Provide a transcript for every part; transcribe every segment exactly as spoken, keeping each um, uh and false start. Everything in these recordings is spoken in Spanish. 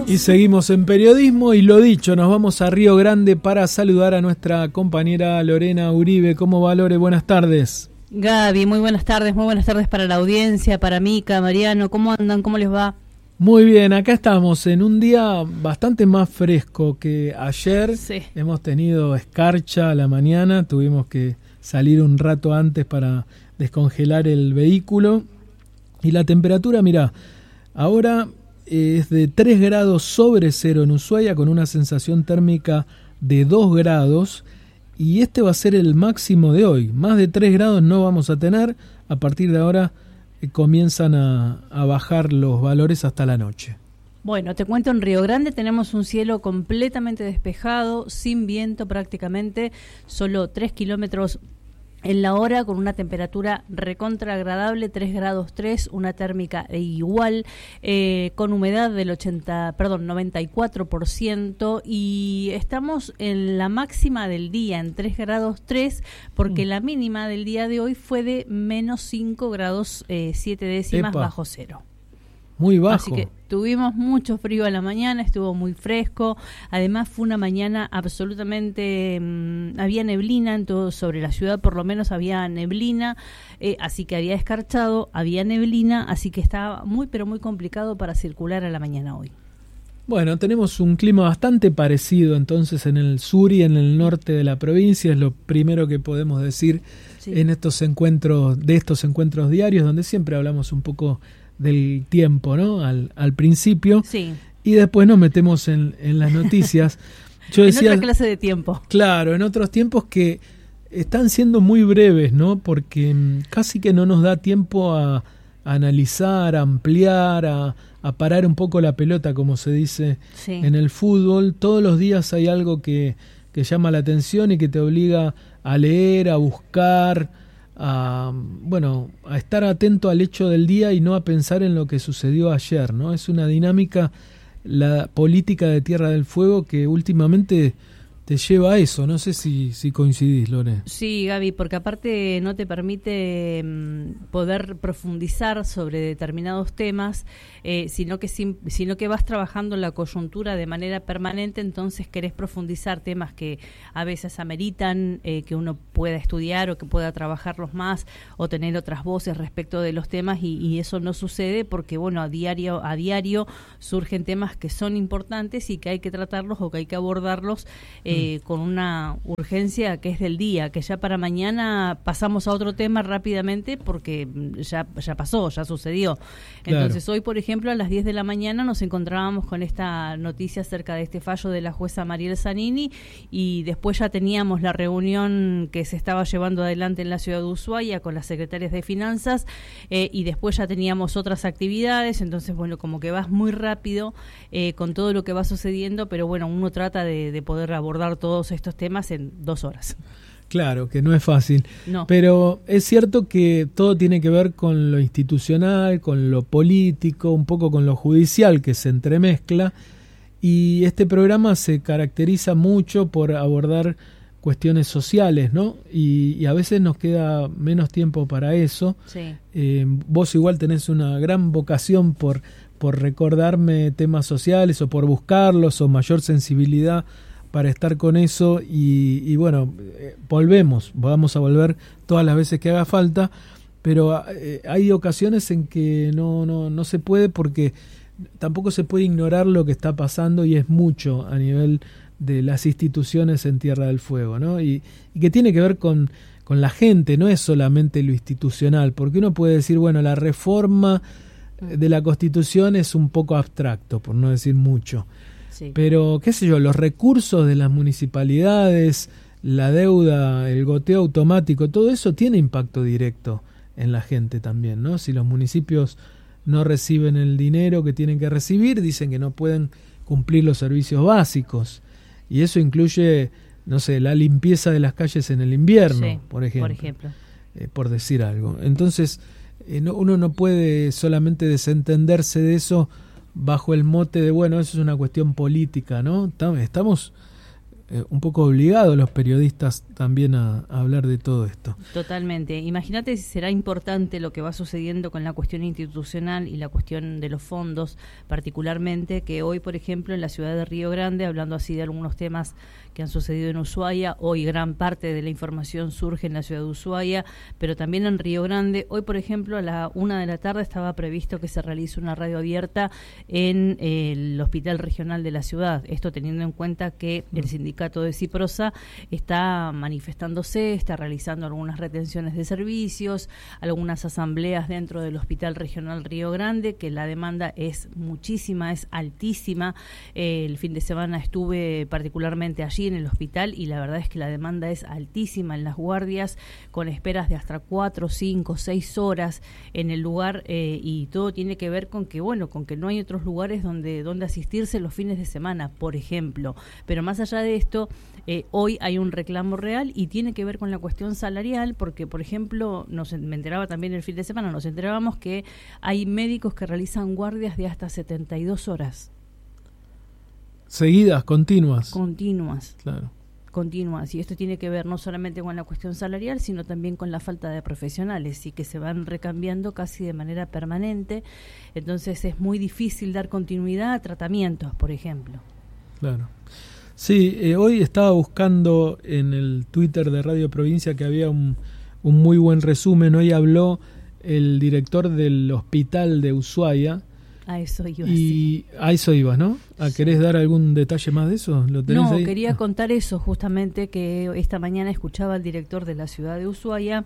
Y seguimos en periodismo y lo dicho, nos vamos a Río Grande para saludar a nuestra compañera Lorena Uribe. ¿Cómo va, Lore? Buenas tardes. Gaby, muy buenas tardes, muy buenas tardes para la audiencia, para Mica, Mariano, ¿cómo andan? ¿Cómo les va? Muy bien, acá estamos en un día bastante más fresco que ayer. Sí. Hemos tenido escarcha a la mañana, tuvimos que salir un rato antes para descongelar el vehículo. Y la temperatura, mirá, ahora es de tres grados sobre cero en Ushuaia, con una sensación térmica de dos grados, y este va a ser el máximo de hoy. Más de tres grados no vamos a tener. A partir de ahora eh, comienzan a, a bajar los valores hasta la noche. Bueno, te cuento, en Río Grande tenemos un cielo completamente despejado, sin viento prácticamente, solo tres kilómetros en la hora, con una temperatura recontra agradable, tres grados tres, una térmica igual, eh, con humedad del ochenta, perdón, noventa y cuatro por ciento, y estamos en la máxima del día, en tres grados tres, porque mm. la mínima del día de hoy fue de menos cinco grados eh, siete décimas Epa. bajo cero. Muy bajo. Así que tuvimos mucho frío a la mañana, estuvo muy fresco. Además fue una mañana absolutamente, mmm, había neblina en todo, sobre la ciudad por lo menos había neblina, eh, así que había escarchado, había neblina, así que estaba muy pero muy complicado para circular a la mañana hoy. Bueno, tenemos un clima bastante parecido entonces en el sur y en el norte de la provincia, es lo primero que podemos decir sí. en estos encuentros, de estos encuentros diarios, donde siempre hablamos un poco del tiempo, ¿no? Al, al principio. Sí. Y después nos metemos en, en las noticias. Yo decía, en otra clase de tiempo. Claro, en otros tiempos que están siendo muy breves, ¿no? Porque casi que no nos da tiempo a, a analizar, a ampliar, a, a parar un poco la pelota, como se dice sí. en el fútbol. Todos los días hay algo que, que llama la atención y que te obliga a leer, a buscar, a, bueno, a estar atento al hecho del día y no a pensar en lo que sucedió ayer, ¿no? Es una dinámica, la política de Tierra del Fuego, que últimamente te lleva a eso. No sé si, si coincidís, Lore. Sí, Gaby, porque aparte no te permite mmm, poder profundizar sobre determinados temas, eh, sino que sim, sino que vas trabajando la coyuntura de manera permanente, entonces querés profundizar temas que a veces ameritan eh, que uno pueda estudiar o que pueda trabajarlos más o tener otras voces respecto de los temas, y, y eso no sucede porque, bueno, a diario, a diario surgen temas que son importantes y que hay que tratarlos o que hay que abordarlos eh, Eh, con una urgencia que es del día, que ya para mañana pasamos a otro tema rápidamente porque ya, ya pasó, ya sucedió. Claro. Entonces hoy, por ejemplo, a las diez de la mañana nos encontrábamos con esta noticia acerca de este fallo de la jueza Mariel Zanini, y después ya teníamos la reunión que se estaba llevando adelante en la ciudad de Ushuaia con las secretarias de Finanzas, eh, y después ya teníamos otras actividades. Entonces, bueno, como que vas muy rápido eh, con todo lo que va sucediendo, pero bueno, uno trata de, de poder abordar todos estos temas en dos horas. Claro, que no es fácil. No. Pero es cierto que todo tiene que ver con lo institucional, con lo político, un poco con lo judicial, que se entremezcla, y este programa se caracteriza mucho por abordar cuestiones sociales, ¿no? Y, y a veces nos queda menos tiempo para eso. Sí. Eh, vos igual tenés una gran vocación por, por recordarme temas sociales o por buscarlos, o mayor sensibilidad para estar con eso, y, y bueno, eh, volvemos, vamos a volver todas las veces que haga falta, pero eh, hay ocasiones en que no, no, no se puede, porque tampoco se puede ignorar lo que está pasando, y es mucho a nivel de las instituciones en Tierra del Fuego, ¿no? Y, y que tiene que ver con, con la gente, no es solamente lo institucional, porque uno puede decir, bueno, la reforma de la Constitución es un poco abstracto, por no decir mucho. Sí. Pero, qué sé yo, los recursos de las municipalidades, la deuda, el goteo automático, todo eso tiene impacto directo en la gente también, ¿no? Si los municipios no reciben el dinero que tienen que recibir, dicen que no pueden cumplir los servicios básicos. Y eso incluye, no sé, la limpieza de las calles en el invierno, sí, por ejemplo. Por, ejemplo. Eh, por decir algo. Entonces, eh, no, uno no puede solamente desentenderse de eso bajo el mote de, bueno, eso es una cuestión política, ¿no? Estamos eh, un poco obligados los periodistas también a, a hablar de todo esto. Totalmente. Imagínate si será importante lo que va sucediendo con la cuestión institucional y la cuestión de los fondos, particularmente que hoy, por ejemplo, en la ciudad de Río Grande, hablando así de algunos temas que han sucedido en Ushuaia, hoy gran parte de la información surge en la ciudad de Ushuaia, pero también en Río Grande. Hoy, por ejemplo, a la una de la tarde estaba previsto que se realice una radio abierta en eh, el Hospital Regional de la ciudad. Esto teniendo en cuenta que el sindicato de Ciprosa está manifestándose, está realizando algunas retenciones de servicios, algunas asambleas dentro del Hospital Regional Río Grande, que la demanda es muchísima, es altísima. Eh, el fin de semana estuve particularmente allí en el hospital y la verdad es que la demanda es altísima en las guardias, con esperas de hasta cuatro, cinco, seis horas en el lugar, eh, y todo tiene que ver con que, bueno, con que no hay otros lugares donde, donde asistirse los fines de semana, por ejemplo. Pero más allá de esto, eh, hoy hay un reclamo real y tiene que ver con la cuestión salarial, porque, por ejemplo, nos, me enteraba también el fin de semana, nos enterábamos que hay médicos que realizan guardias de hasta setenta y dos horas. Seguidas, continuas. Continuas. Claro. Continuas. Y esto tiene que ver no solamente con la cuestión salarial, sino también con la falta de profesionales y que se van recambiando casi de manera permanente. Entonces es muy difícil dar continuidad a tratamientos, por ejemplo. Claro. Sí, eh, hoy estaba buscando en el Twitter de Radio Provincia que había un, un muy buen resumen. Hoy habló el director del hospital de Ushuaia. A eso iba. Y a eso ibas, ¿no? ¿A Sí. ¿Querés dar algún detalle más de eso? ¿Lo tenés No, ahí? quería Ah. contar eso justamente, que esta mañana escuchaba al director de la ciudad de Ushuaia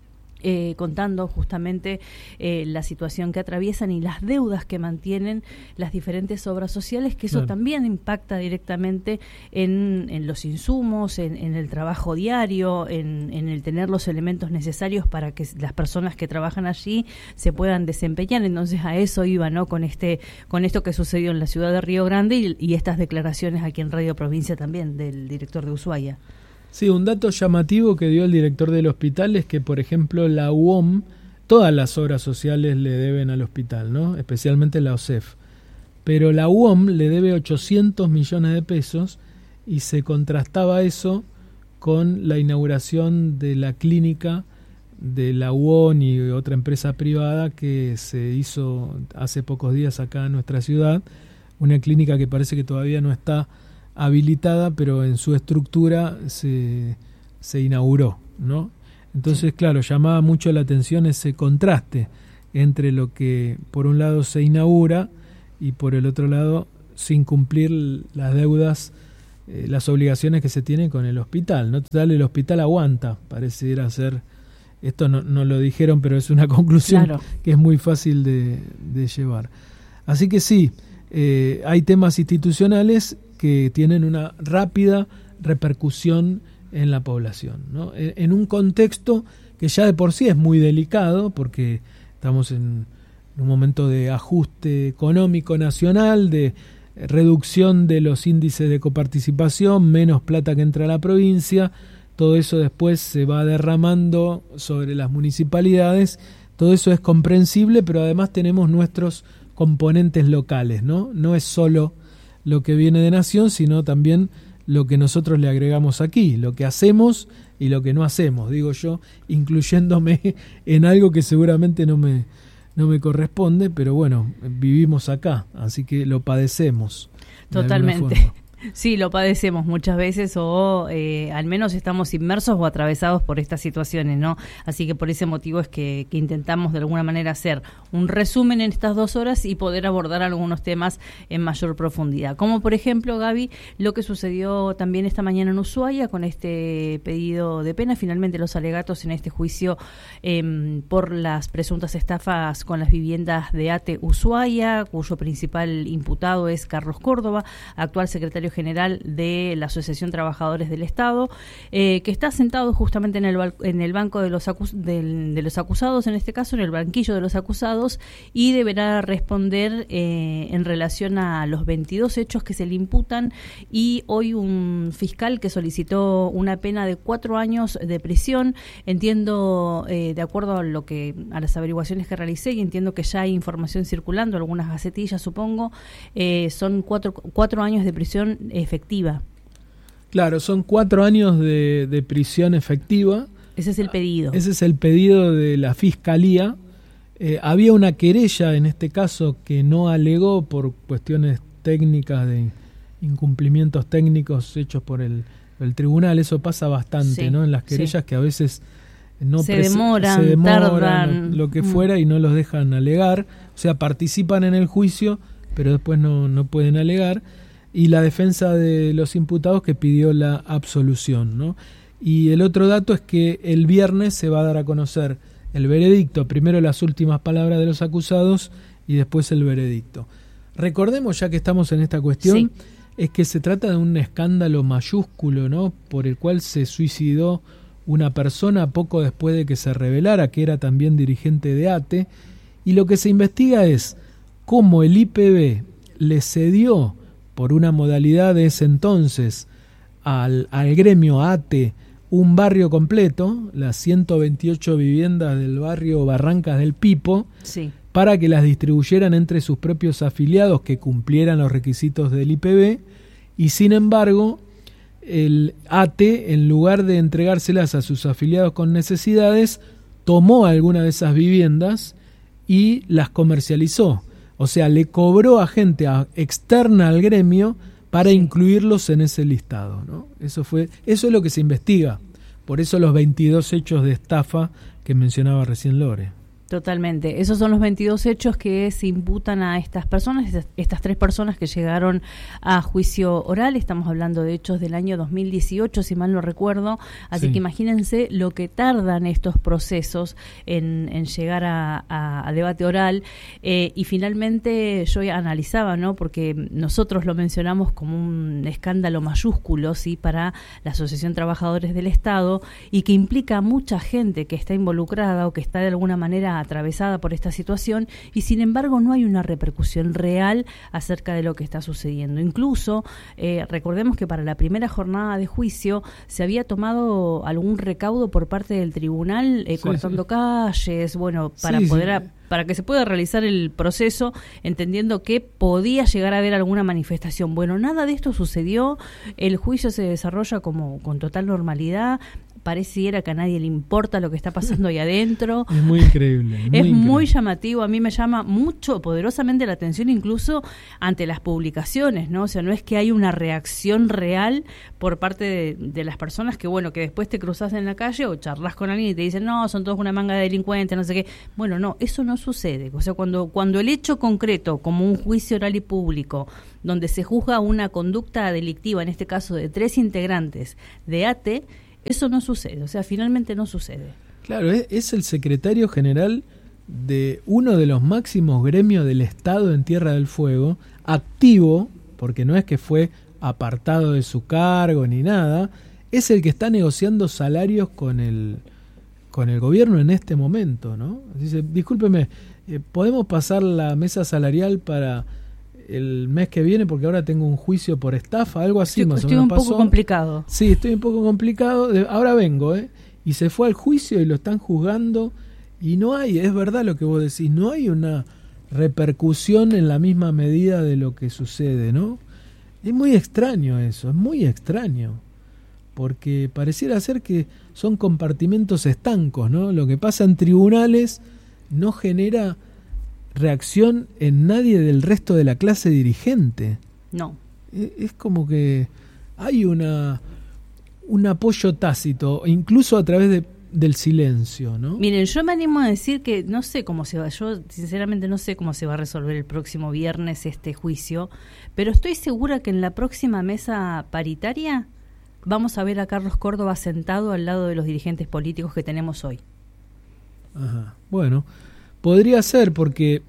Eh, contando justamente eh, la situación que atraviesan y las deudas que mantienen las diferentes obras sociales, que eso Claro. también impacta directamente en, en los insumos, en, en el trabajo diario, en, en el tener los elementos necesarios para que las personas que trabajan allí se puedan desempeñar. Entonces a eso iba, ¿no? Con este, con esto que sucedió en la ciudad de Río Grande y, y estas declaraciones aquí en Radio Provincia también del director de Ushuaia. Sí, un dato llamativo que dio el director del hospital es que, por ejemplo, la U O M, todas las obras sociales le deben al hospital, ¿no? Especialmente la O S E F. Pero la U O M le debe ochocientos millones de pesos y se contrastaba eso con la inauguración de la clínica de la U O N y otra empresa privada que se hizo hace pocos días acá en nuestra ciudad, una clínica que parece que todavía no está habilitada, pero en su estructura se, se inauguró, ¿no? Entonces, claro, llamaba mucho la atención ese contraste entre lo que por un lado se inaugura y por el otro lado sin cumplir las deudas, eh, las obligaciones que se tienen con el hospital, ¿no? Total, el hospital aguanta, pareciera ser, esto no, no lo dijeron, pero es una conclusión Claro. que es muy fácil de, de llevar. Así que sí, eh, hay temas institucionales que tienen una rápida repercusión en la población, ¿no? En, en un contexto que ya de por sí es muy delicado, porque estamos en un momento de ajuste económico nacional, de reducción de los índices de coparticipación, menos plata que entra a la provincia, todo eso después se va derramando sobre las municipalidades, todo eso es comprensible, pero además tenemos nuestros componentes locales, ¿no? No es solo lo que viene de nación, sino también lo que nosotros le agregamos aquí, lo que hacemos y lo que no hacemos, digo yo, incluyéndome en algo que seguramente no me, no me corresponde, pero bueno, vivimos acá, así que lo padecemos. Totalmente. Sí, lo padecemos muchas veces o eh, al menos estamos inmersos o atravesados por estas situaciones, ¿no? Así que por ese motivo es que, que intentamos de alguna manera hacer un resumen en estas dos horas y poder abordar algunos temas en mayor profundidad. Como por ejemplo, Gaby, lo que sucedió también esta mañana en Ushuaia con este pedido de pena. Finalmente los alegatos en este juicio eh, por las presuntas estafas con las viviendas de A T E Ushuaia, cuyo principal imputado es Carlos Córdoba, actual secretario general de la Asociación Trabajadores del Estado, eh, que está sentado justamente en el, en el banco de los, acus del, de los acusados, en este caso en el banquillo de los acusados, y deberá responder eh, en relación a los veintidós hechos que se le imputan, y hoy un fiscal que solicitó una pena de cuatro años de prisión. Entiendo, eh, de acuerdo a lo que a las averiguaciones que realicé, y entiendo que ya hay información circulando, algunas gacetillas supongo, eh, son cuatro, cuatro años de prisión efectiva. Claro, son cuatro años de, de prisión efectiva. Ese es el pedido. Ese es el pedido de la Fiscalía. Eh, había una querella en este caso que no alegó por cuestiones técnicas de incumplimientos técnicos hechos por el, el tribunal. Eso pasa bastante, sí, ¿no? En las querellas, sí, que a veces no se, demoran, se demoran, tardan, lo que fuera, mm. y no los dejan alegar. O sea, participan en el juicio, pero después no, no pueden alegar. Y la defensa de los imputados que pidió la absolución, ¿no? Y el otro dato es que el viernes se va a dar a conocer el veredicto, primero las últimas palabras de los acusados y después el veredicto. Recordemos, ya que estamos en esta cuestión, sí, es que se trata de un escándalo mayúsculo, ¿no? Por el cual se suicidó una persona poco después de que se revelara que era también dirigente de A T E, y lo que se investiga es cómo el I P B le cedió por una modalidad de ese entonces al, al gremio A T E un barrio completo, las ciento veintiocho viviendas del barrio Barrancas del Pipo, sí, para que las distribuyeran entre sus propios afiliados que cumplieran los requisitos del I P B, y sin embargo el A T E, en lugar de entregárselas a sus afiliados con necesidades, tomó alguna de esas viviendas y las comercializó. O sea, le cobró a gente externa al gremio para, sí, incluirlos en ese listado, ¿no? Eso fue, eso es lo que se investiga. Por eso los veintidós hechos de estafa que mencionaba recién Lore. Totalmente. Esos son los veintidós hechos que se imputan a estas personas, estas, estas tres personas que llegaron a juicio oral. Estamos hablando de hechos del año dos mil dieciocho, si mal no recuerdo. Así sí, que imagínense lo que tardan estos procesos en, en llegar a, a, a debate oral. Eh, y finalmente yo analizaba, ¿no? Porque nosotros lo mencionamos como un escándalo mayúsculo, ¿sí?, para la Asociación Trabajadores del Estado, y que implica a mucha gente que está involucrada o que está de alguna manera atravesada por esta situación, y sin embargo no hay una repercusión real acerca de lo que está sucediendo. Incluso eh, recordemos que para la primera jornada de juicio se había tomado algún recaudo por parte del tribunal, eh, sí, cortando sí. calles, bueno, para sí, poder sí. A, para que se pueda realizar el proceso, entendiendo que podía llegar a haber alguna manifestación. Bueno, nada de esto sucedió, el juicio se desarrolla como con total normalidad. Pareciera que a nadie le importa lo que está pasando ahí adentro. Es muy increíble. Muy es increíble. Muy llamativo. A mí me llama mucho, poderosamente la atención, incluso ante las publicaciones, ¿no? O sea, no es que hay una reacción real por parte de, de las personas que, bueno, que después te cruzas en la calle o charlas con alguien y te dicen, no, son todos una manga de delincuentes, no sé qué. Bueno, no, eso no sucede. O sea, cuando, cuando el hecho concreto, como un juicio oral y público, donde se juzga una conducta delictiva, en este caso de tres integrantes de A T E, eso no sucede, o sea, finalmente no sucede. Claro, es, es el secretario general de uno de los máximos gremios del Estado en Tierra del Fuego, activo, porque no es que fue apartado de su cargo ni nada, es el que está negociando salarios con el con el gobierno en este momento, ¿no? Dice, discúlpeme, eh, ¿podemos pasar la mesa salarial para el mes que viene, porque ahora tengo un juicio por estafa, algo así? Estoy, más estoy o menos un pasó. poco complicado. Sí, estoy un poco complicado, de, ahora vengo, ¿eh? Y se fue al juicio y lo están juzgando, y no hay, es verdad lo que vos decís, no hay una repercusión en la misma medida de lo que sucede, ¿no? Es muy extraño eso, es muy extraño, porque pareciera ser que son compartimentos estancos, ¿no? Lo que pasa en tribunales no genera reacción en nadie del resto de la clase dirigente. No. Es, es como que hay una un apoyo tácito, incluso a través de, del silencio, ¿no? Miren, yo me animo a decir que no sé cómo se va, yo sinceramente no sé cómo se va a resolver el próximo viernes este juicio, pero estoy segura que en la próxima mesa paritaria vamos a ver a Carlos Córdoba sentado al lado de los dirigentes políticos que tenemos hoy. Ajá. Bueno, podría ser, porque,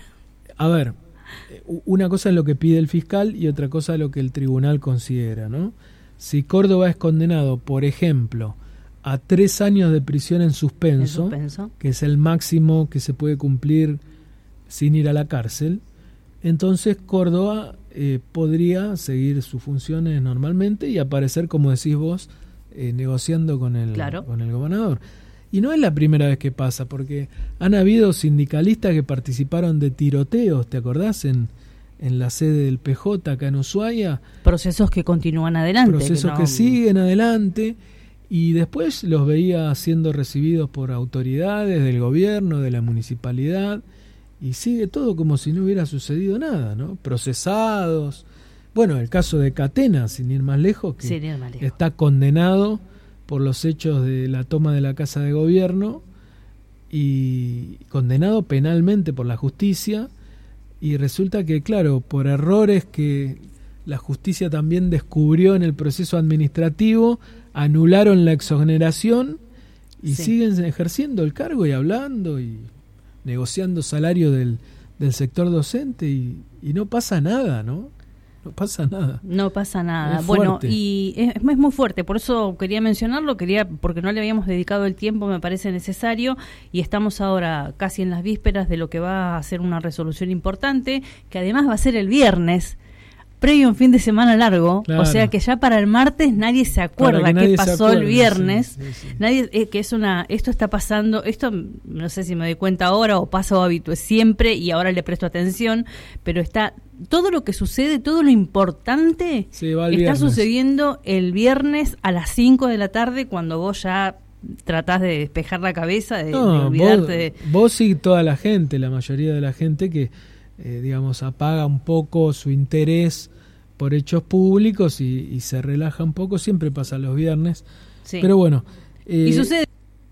a ver, una cosa es lo que pide el fiscal y otra cosa es lo que el tribunal considera, ¿no? Si Córdoba es condenado, por ejemplo, a tres años de prisión en suspenso, ¿En suspenso? que es el máximo que se puede cumplir sin ir a la cárcel, entonces Córdoba eh, podría seguir sus funciones normalmente y aparecer, como decís vos, eh, negociando con el, claro. con el gobernador. Y no es la primera vez que pasa, porque han habido sindicalistas que participaron de tiroteos, ¿te acordás? En, en la sede del P J acá en Ushuaia. Procesos que continúan adelante. Procesos que, no... que siguen adelante, y después los veía siendo recibidos por autoridades del gobierno, de la municipalidad, y sigue todo como si no hubiera sucedido nada, ¿no? Procesados. Bueno, el caso de Catena, sin ir más lejos, que sin ir más lejos. Está condenado por los hechos de la toma de la Casa de Gobierno y condenado penalmente por la justicia, y resulta que, claro, por errores que la justicia también descubrió en el proceso administrativo, anularon la exoneración y sí. siguen ejerciendo el cargo y hablando y negociando salario del, del sector docente, y, y no pasa nada, ¿no? No pasa nada. No pasa nada. Bueno, y es, es muy fuerte, por eso quería mencionarlo, quería porque no le habíamos dedicado el tiempo, me parece necesario, y estamos ahora casi en las vísperas de lo que va a ser una resolución importante, que además va a ser el viernes, previo a un fin de semana largo, claro. O sea que ya para el martes nadie se acuerda qué pasó acuerde, el viernes, sí, sí, sí. Nadie, eh, que es una, esto está pasando, esto no sé si me doy cuenta ahora o paso habitual siempre y ahora le presto atención, pero está todo lo que sucede, todo lo importante sí, está viernes. Sucediendo el viernes a las cinco de la tarde, cuando vos ya tratás de despejar la cabeza, de, no, de olvidarte vos, de... Vos y toda la gente, la mayoría de la gente que, eh, digamos, apaga un poco su interés por hechos públicos y, y se relaja un poco, siempre pasa los viernes. Sí. Pero bueno... Eh, y sucede...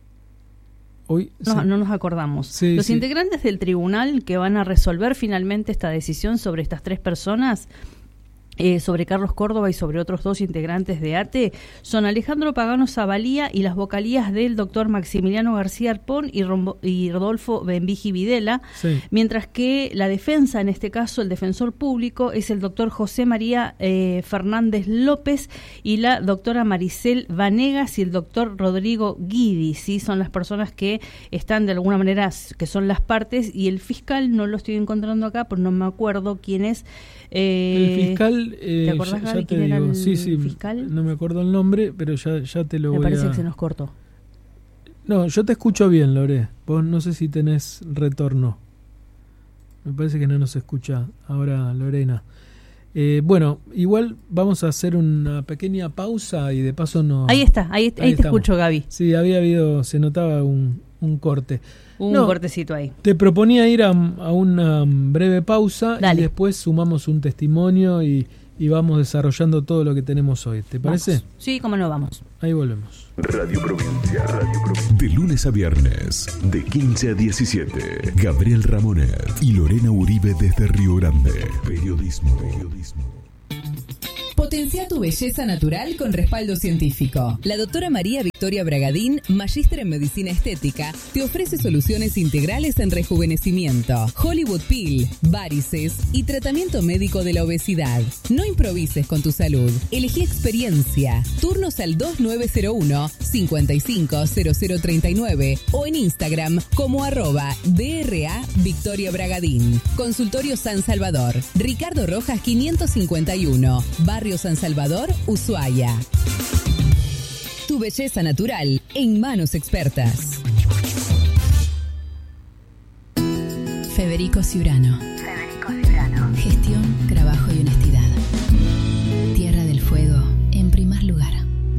Hoy, no, sí. no nos acordamos. Sí, Los sí. integrantes del tribunal que van a resolver finalmente esta decisión sobre estas tres personas, eh, sobre Carlos Córdoba y sobre otros dos integrantes de A T E, son Alejandro Pagano Zavalía y las vocalías del doctor Maximiliano García Arpón y, Rombo, y Rodolfo Benvigi Videla, sí. Mientras que la defensa, en este caso el defensor público, es el doctor José María eh, Fernández López y la doctora Maricel Vanegas y el doctor Rodrigo Guidi, ¿sí? Son las personas que están de alguna manera, que son las partes, y el fiscal no lo estoy encontrando acá, pero no me acuerdo quién es. Eh, el fiscal, eh, ¿te acordás, ya, Gaby, ya te quién digo, era el sí, sí, fiscal? No me acuerdo el nombre, pero ya, ya te lo me voy a... Me parece que se nos cortó. No, yo te escucho bien, Lore. Vos no sé si tenés retorno. Me parece que no nos escucha ahora Lorena. Eh, bueno, igual vamos a hacer una pequeña pausa y de paso no... Ahí está, ahí, ahí, ahí te escucho, Gaby. Sí, había habido, se notaba un, un corte. Un no, cortecito ahí. Te proponía ir a, a una breve pausa. Dale. Y después sumamos un testimonio y, y vamos desarrollando todo lo que tenemos hoy. ¿Te parece? Vamos. Sí, cómo no, vamos. Ahí volvemos. Radio Provincia. Radio Provincia. De lunes a viernes, de quince a diecisiete. Gabriel Ramonet y Lorena Uribe desde Río Grande. Periodismo. Periodismo. Potencia tu belleza natural con respaldo científico. La doctora María Victoria Bragadín, magíster en medicina estética, te ofrece soluciones integrales en rejuvenecimiento, Hollywood Peel, varices y tratamiento médico de la obesidad. No improvises con tu salud. Elegí experiencia. Turnos al dos nueve cero uno, cinco cinco cero cero tres nueve o en Instagram como arroba D R A Victoria Bragadín. Consultorio San Salvador, Ricardo Rojas quinientos cincuenta y uno, Barrio San Salvador, Ushuaia. Tu belleza natural en manos expertas. Federico Ciurano. Federico Ciurano. Gestión, trabajo y honestidad. Tierra del Fuego, en primer lugar.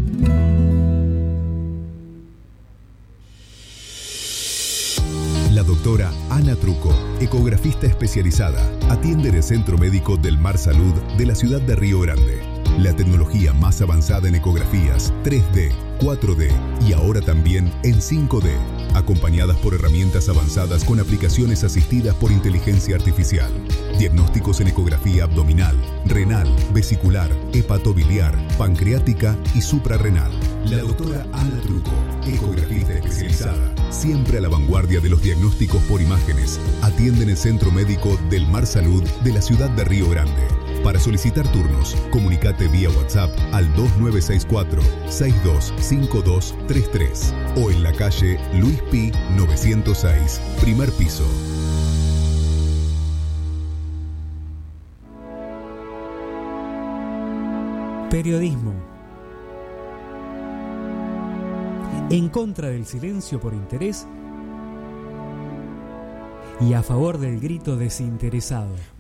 La doctora Ana Truco, ecografista especializada, atiende en el Centro Médico del Mar Salud de la ciudad de Río Grande. La tecnología más avanzada en ecografías tres D, cuatro D y ahora también en cinco D, acompañadas por herramientas avanzadas con aplicaciones asistidas por inteligencia artificial. Diagnósticos en ecografía abdominal, renal, vesicular, hepatobiliar, pancreática y suprarrenal. La doctora Ana Truco, ecografista especializada, siempre a la vanguardia de los diagnósticos por imágenes, atiende en el Centro Médico del Mar Salud de la ciudad de Río Grande. Para solicitar turnos, comunicate vía WhatsApp al dos nueve seis cuatro, seis dos cinco dos tres tres o en la calle Luis Pi novecientos seis, primer piso. Periodismo. En contra del silencio por interés y a favor del grito desinteresado.